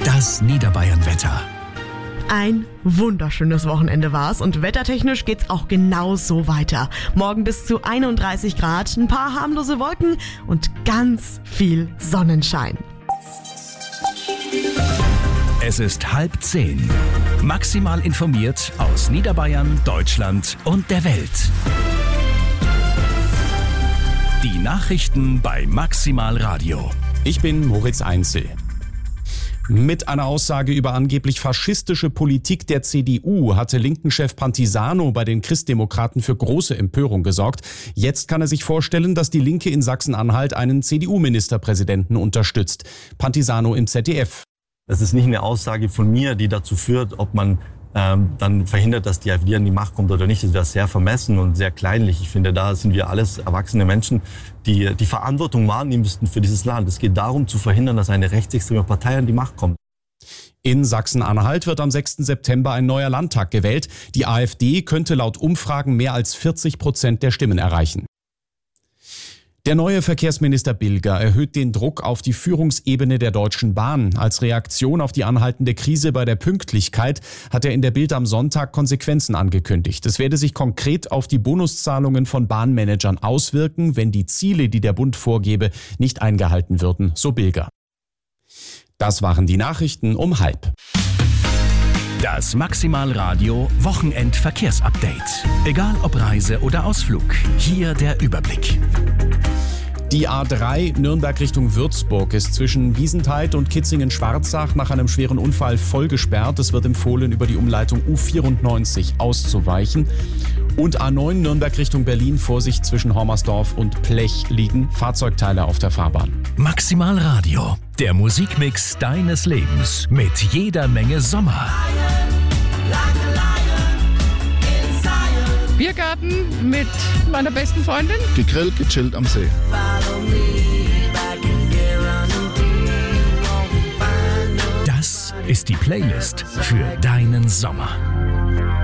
Das Niederbayern-Wetter. Ein wunderschönes Wochenende war's und wettertechnisch geht's auch genau so weiter. Morgen bis zu 31 Grad, ein paar harmlose Wolken und ganz viel Sonnenschein. Es ist 9:30. Maximal informiert aus Niederbayern, Deutschland und der Welt. Die Nachrichten bei Maximal Radio. Ich bin Moritz Einzel. Mit einer Aussage über angeblich faschistische Politik der CDU hatte Linken-Chef Pantisano bei den Christdemokraten für große Empörung gesorgt. Jetzt kann er sich vorstellen, dass die Linke in Sachsen-Anhalt einen CDU-Ministerpräsidenten unterstützt. Pantisano im ZDF. Das ist nicht eine Aussage von mir, die dazu führt, ob man dann verhindert, dass die AfD an die Macht kommt oder nicht. Das wäre sehr vermessen und sehr kleinlich. Ich finde, da sind wir alles erwachsene Menschen, die die Verantwortung wahrnehmen müssten für dieses Land. Es geht darum, zu verhindern, dass eine rechtsextreme Partei an die Macht kommt. In Sachsen-Anhalt wird am 6. September ein neuer Landtag gewählt. Die AfD könnte laut Umfragen mehr als 40% der Stimmen erreichen. Der neue Verkehrsminister Bilger erhöht den Druck auf die Führungsebene der Deutschen Bahn. Als Reaktion auf die anhaltende Krise bei der Pünktlichkeit hat er in der Bild am Sonntag Konsequenzen angekündigt. Es werde sich konkret auf die Bonuszahlungen von Bahnmanagern auswirken, wenn die Ziele, die der Bund vorgebe, nicht eingehalten würden, so Bilger. Das waren die Nachrichten um 9:30. Das Maximal Radio Wochenend-Verkehrsupdate. Egal ob Reise oder Ausflug, hier der Überblick. Die A3 Nürnberg Richtung Würzburg ist zwischen Wiesentheid und Kitzingen-Schwarzach nach einem schweren Unfall voll gesperrt. Es wird empfohlen, über die Umleitung U94 auszuweichen. Und A9 Nürnberg Richtung Berlin, Vorsicht zwischen Hormersdorf und Plech, liegen Fahrzeugteile auf der Fahrbahn. Maximal Radio, der Musikmix deines Lebens mit jeder Menge Sommer. Biergarten mit meiner besten Freundin. Gegrillt, gechillt am See. Das ist die Playlist für deinen Sommer.